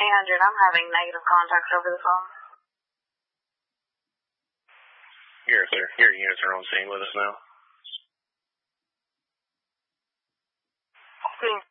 1-800. I'm having negative contacts over the phone. You're clear. Your units are on scene with us now. Scene.